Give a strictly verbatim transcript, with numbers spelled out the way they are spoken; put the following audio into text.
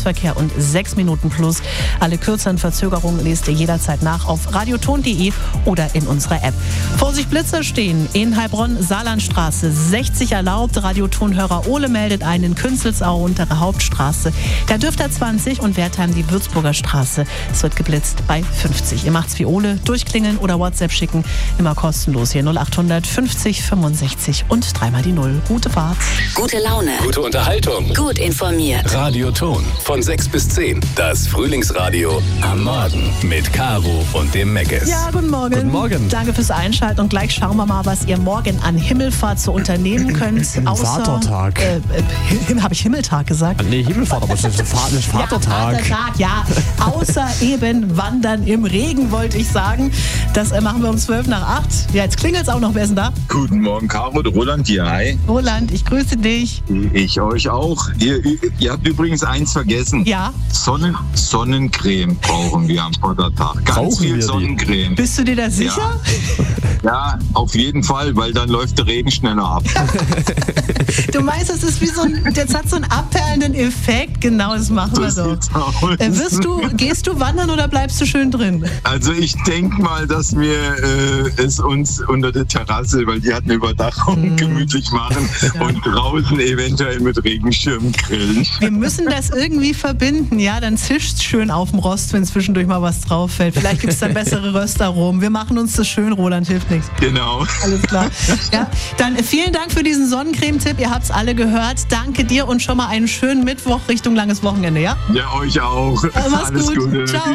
Berufsverkehr und sechs Minuten plus. Alle kürzeren Verzögerungen lest ihr jederzeit nach auf radioton punkt de oder in unserer App. Vorsicht, Blitzer stehen in Heilbronn, Saarlandstraße, sechzig erlaubt. Radiotonhörer Ole meldet einen in Künzelsau, untere Hauptstraße. Da dürft ihr zwanzig und Wertheim die Würzburger Straße. Es wird geblitzt bei fünfzig. Ihr macht's wie Ole, durchklingeln oder WhatsApp schicken. Immer kostenlos hier null achthundert fünfzig fünfundsechzig und dreimal die Null. Gute Fahrt. Gute Laune. Gute Unterhaltung. Gut informiert. Radioton von sechs bis zehn. Das Frühlingsradio am Morgen mit Caro und dem Meckes. Ja, guten Morgen. Guten Morgen. Danke fürs Einschalten und gleich schauen wir mal, was ihr morgen an Himmelfahrt so unternehmen könnt. Außer, Vatertag. Äh, äh, Habe ich Himmeltag gesagt? Nee, Himmelfahrt, aber es ist Vatertag. Ja, Vatertag, ja. Außer eben Wandern im Regen, wollte ich sagen. Das äh, machen wir um zwölf nach acht. Ja, jetzt klingelt es auch noch. Wer ist denn da? Guten Morgen, Caro, der Roland hier. Hi. Roland, ich grüße dich. Ich euch auch. Ihr, ihr habt übrigens eins vergessen. Ja. Sonnen, Sonnencreme brauchen wir am Vatertag. Ganz Brauchen wir viel die? Sonnencreme. Bist du dir da sicher? Ja, auf jeden Fall, weil dann läuft der Regen schneller ab. Du meinst, das ist wie so ein, das hat so einen abperlenden Effekt. Genau, das machen wir So doch. sieht's aus. Äh, wirst du, gehst du wandern oder bleibst du schön drin? Also ich denke mal, dass wir äh, es uns unter der Terrasse, weil die hat eine Überdachung, Mm. gemütlich machen Ja. und draußen eventuell mit Regenschirm grillen. Wir müssen das irgendwie verbinden, ja? Dann zischt's schön auf dem Rost, wenn zwischendurch mal was drauf fällt. Vielleicht gibt's dann bessere Röstaromen. Wir machen uns das schön, Roland, hilft nichts. Genau. Alles klar. Ja, dann äh, vielen Dank für diesen Sonnencreme-Tipp. Ihr habt's alle gehört. Danke dir und schon mal einen schönen Mittwoch Richtung langes Wochenende, ja? Ja, euch auch. Mach's Alles gut. Gute. Ciao.